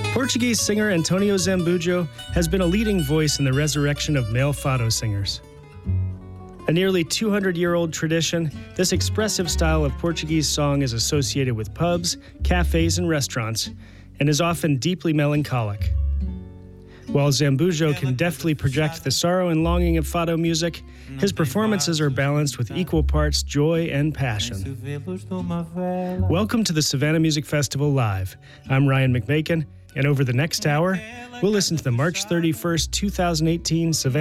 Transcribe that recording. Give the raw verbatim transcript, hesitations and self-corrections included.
Portuguese singer Antonio Zambujo has been a leading voice in the resurrection of male fado singers. A nearly two hundred year old tradition, this expressive style of Portuguese song is associated with pubs, cafes, and restaurants, and is often deeply melancholic. While Zambujo can deftly project the sorrow and longing of fado music, his performances are balanced with equal parts joy and passion. Welcome to the Savannah Music Festival Live. I'm Ryan McMakin, and over the next hour, we'll listen to the March thirty-first, twenty eighteen Savannah